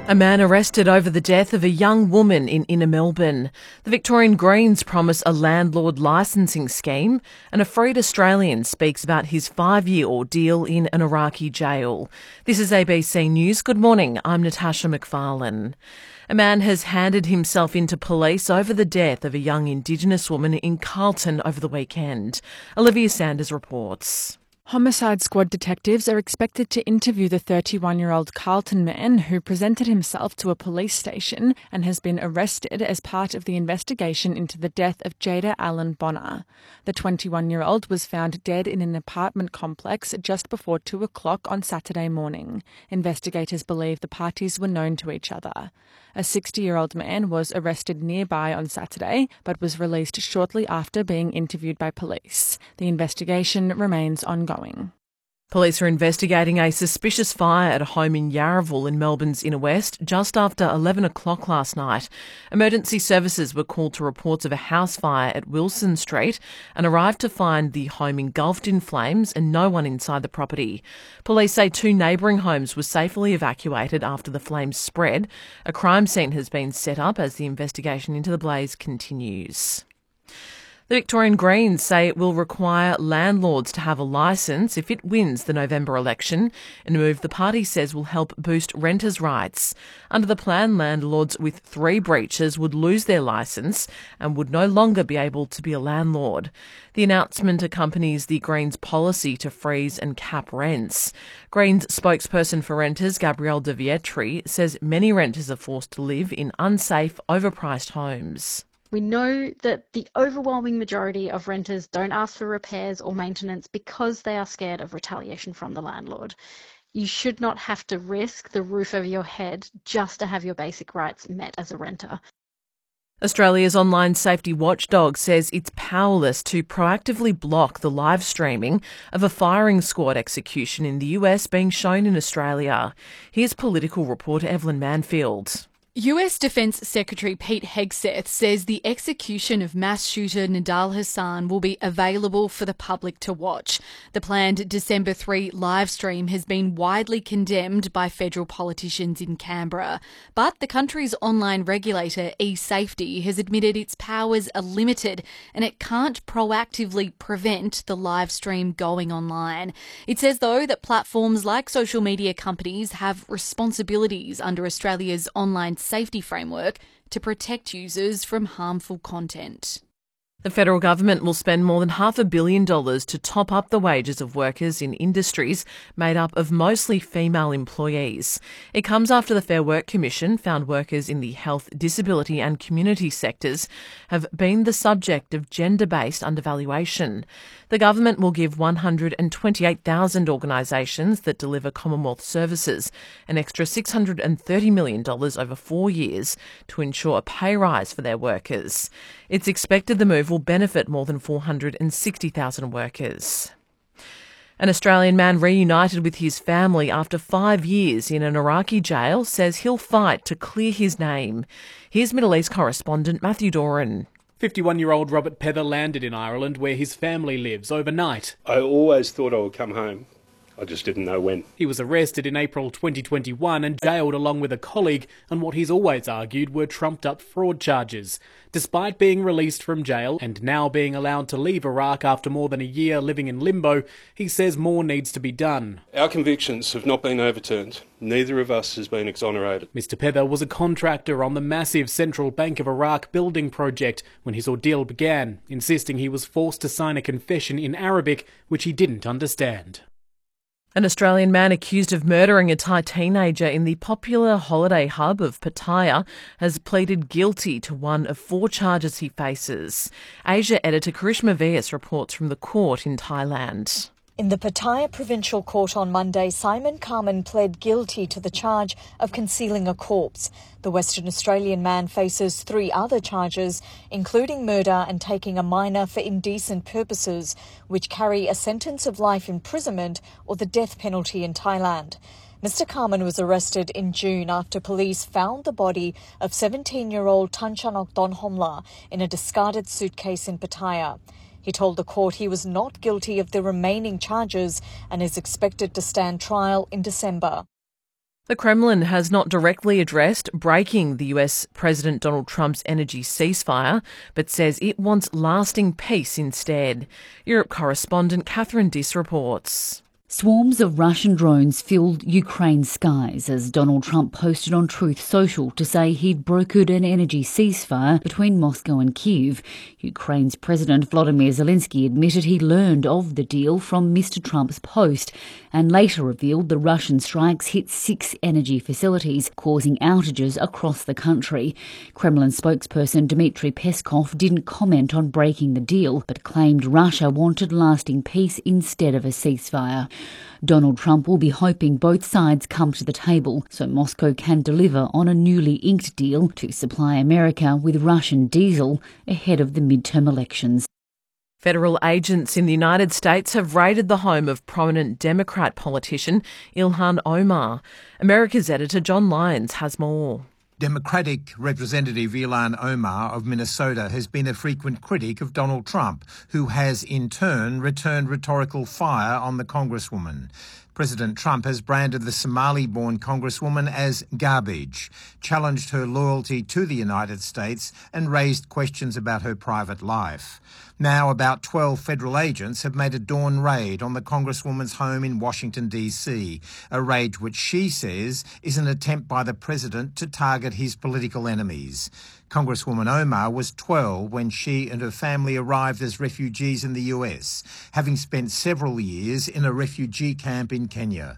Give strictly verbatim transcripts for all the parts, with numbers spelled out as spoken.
A man arrested over the death of a young woman in inner Melbourne. The Victorian Greens promise a landlord licensing scheme, and a freed Australian speaks about his five-year ordeal in an Iraqi jail. This is A B C News. Good morning, I'm Natasha McFarlane. A man has handed himself into police over the death of a young Indigenous woman in Carlton over the weekend. Olivia Sanders reports. Homicide Squad detectives are expected to interview the thirty-one-year-old Carlton man who presented himself to a police station and has been arrested as part of the investigation into the death of Jada Allen Bonner. The twenty-one-year-old was found dead in an apartment complex just before two o'clock on Saturday morning. Investigators believe the parties were known to each other. A sixty-year-old man was arrested nearby on Saturday but was released shortly after being interviewed by police. The investigation remains ongoing. Police are investigating a suspicious fire at a home in Yarraville in Melbourne's inner west just after eleven o'clock last night. Emergency services were called to reports of a house fire at Wilson Street and arrived to find the home engulfed in flames and no one inside the property. Police say two neighbouring homes were safely evacuated after the flames spread. A crime scene has been set up as the investigation into the blaze continues. The Victorian Greens say it will require landlords to have a licence if it wins the November election, in a move the party says will help boost renters' rights. Under the plan, landlords with three breaches would lose their licence and would no longer be able to be a landlord. The announcement accompanies the Greens' policy to freeze and cap rents. Greens spokesperson for renters, Gabrielle De Vietri, says many renters are forced to live in unsafe, overpriced homes. We know that the overwhelming majority of renters don't ask for repairs or maintenance because they are scared of retaliation from the landlord. You should not have to risk the roof over your head just to have your basic rights met as a renter. Australia's online safety watchdog says it's powerless to proactively block the live streaming of a firing squad execution in the U S being shown in Australia. Here's political reporter Evelyn Manfield. U S Defence Secretary Pete Hegseth says the execution of mass shooter Nidal Hasan will be available for the public to watch. The planned December third live stream has been widely condemned by federal politicians in Canberra. But the country's online regulator, eSafety, has admitted its powers are limited and it can't proactively prevent the live stream going online. It says, though, that platforms like social media companies have responsibilities under Australia's online safety framework to protect users from harmful content. The federal government will spend more than half a billion dollars to top up the wages of workers in industries made up of mostly female employees. It comes after the Fair Work Commission found workers in the health, disability and community sectors have been the subject of gender-based undervaluation. The government will give one hundred twenty-eight thousand organisations that deliver Commonwealth services an extra six hundred thirty million dollars over four years to ensure a pay rise for their workers. It's expected the move will benefit more than four hundred sixty thousand workers. An Australian man reunited with his family after five years in an Iraqi jail says he'll fight to clear his name. Here's Middle East correspondent Matthew Doran. fifty-one-year-old Robert Pether landed in Ireland where his family lives overnight. I always thought I would come home. I just didn't know when. He was arrested in April twenty twenty-one and jailed along with a colleague on what he's always argued were trumped-up fraud charges. Despite being released from jail and now being allowed to leave Iraq after more than a year living in limbo, he says more needs to be done. Our convictions have not been overturned. Neither of us has been exonerated. Mister Pether was a contractor on the massive Central Bank of Iraq building project when his ordeal began, insisting he was forced to sign a confession in Arabic, which he didn't understand. An Australian man accused of murdering a Thai teenager in the popular holiday hub of Pattaya has pleaded guilty to one of four charges he faces. Asia editor Karishma Vyas reports from the court in Thailand. In the Pattaya Provincial Court on Monday, Simon Carmen pled guilty to the charge of concealing a corpse. The Western Australian man faces three other charges, including murder and taking a minor for indecent purposes, which carry a sentence of life imprisonment or the death penalty in Thailand. Mister Carmen was arrested in June after police found the body of seventeen-year-old Tanchanok Donhomla in a discarded suitcase in Pattaya. He told the court he was not guilty of the remaining charges and is expected to stand trial in December. The Kremlin has not directly addressed breaking the U S President Donald Trump's energy ceasefire, but says it wants lasting peace instead. Europe correspondent Catherine Diss reports. Swarms of Russian drones filled Ukraine's skies as Donald Trump posted on Truth Social to say he'd brokered an energy ceasefire between Moscow and Kyiv. Ukraine's President Volodymyr Zelensky admitted he learned of the deal from Mister Trump's post and later revealed the Russian strikes hit six energy facilities, causing outages across the country. Kremlin spokesperson Dmitry Peskov didn't comment on breaking the deal, but claimed Russia wanted lasting peace instead of a ceasefire. Donald Trump will be hoping both sides come to the table so Moscow can deliver on a newly inked deal to supply America with Russian diesel ahead of the midterm elections. Federal agents in the United States have raided the home of prominent Democrat politician Ilhan Omar. America's editor John Lyons has more. Democratic Representative Ilhan Omar of Minnesota has been a frequent critic of Donald Trump, who has in turn returned rhetorical fire on the Congresswoman. President Trump has branded the Somali-born Congresswoman as garbage, challenged her loyalty to the United States and raised questions about her private life. Now about twelve federal agents have made a dawn raid on the Congresswoman's home in Washington, D C, a raid which she says is an attempt by the president to target his political enemies. Congresswoman Omar was twelve when she and her family arrived as refugees in the U S, having spent several years in a refugee camp in Kenya.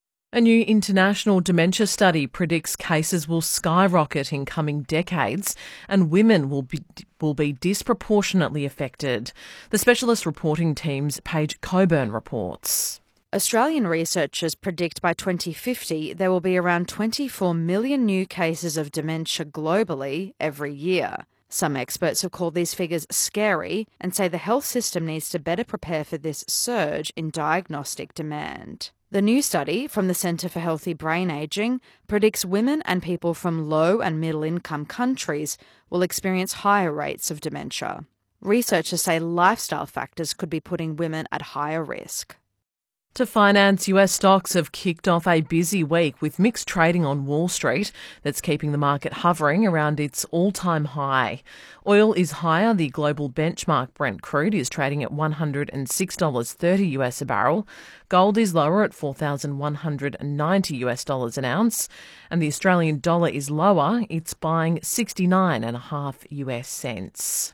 A new international dementia study predicts cases will skyrocket in coming decades and women will be will be disproportionately affected. The specialist reporting team's Paige Coburn reports. Australian researchers predict by twenty fifty there will be around twenty-four million new cases of dementia globally every year. Some experts have called these figures scary and say the health system needs to better prepare for this surge in diagnostic demand. The new study from the Centre for Healthy Brain Ageing predicts women and people from low and middle income countries will experience higher rates of dementia. Researchers say lifestyle factors could be putting women at higher risk. To finance, U S stocks have kicked off a busy week with mixed trading on Wall Street that's keeping the market hovering around its all-time high. Oil is higher. The global benchmark Brent crude is trading at one hundred six dollars thirty US a barrel. Gold is lower at four thousand one hundred ninety US dollars an ounce. And the Australian dollar is lower. It's buying sixty-nine and a half US cents.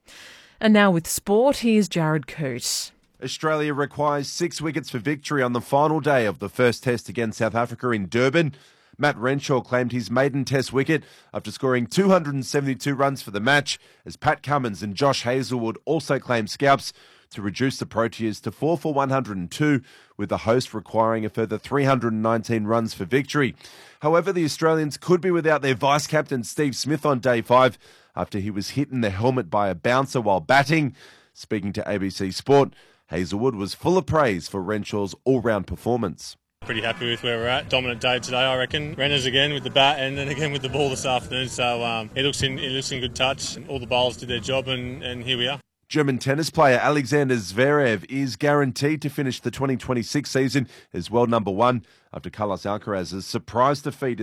And now with sport, here's Jared Coote. Australia requires six wickets for victory on the final day of the first test against South Africa in Durban. Matt Renshaw claimed his maiden test wicket after scoring two hundred seventy-two runs for the match, as Pat Cummins and Josh Hazlewood also claimed scalps to reduce the Proteas to four for one hundred two, with the host requiring a further three hundred nineteen runs for victory. However, the Australians could be without their vice-captain Steve Smith on day five after he was hit in the helmet by a bouncer while batting. Speaking to A B C Sport, Hazlewood was full of praise for Renshaw's all-round performance. Pretty happy with where we're at. Dominant day today, I reckon. Renners again with the bat and then again with the ball this afternoon. So um, it looks in it looks in good touch. All the bowlers did their job, and, and here we are. German tennis player Alexander Zverev is guaranteed to finish the twenty twenty-six season as world number one after Carlos Alcaraz's surprise defeat